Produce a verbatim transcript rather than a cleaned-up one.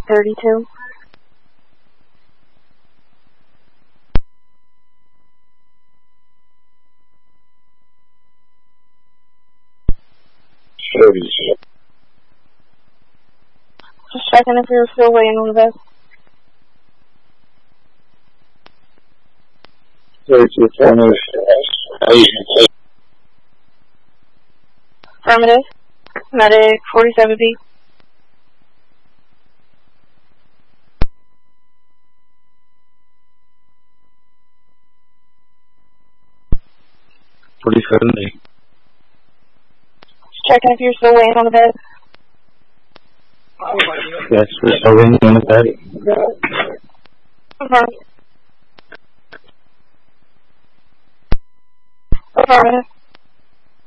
thirty-two. thirty. Just checking if you're still waiting on the bed. thirty-two, four Affirmative. Medic forty-seven B. forty-seven B. Just checking if you're still waiting on the bed. Yes, we're still waiting on the bed. Affirmative. Affirmative.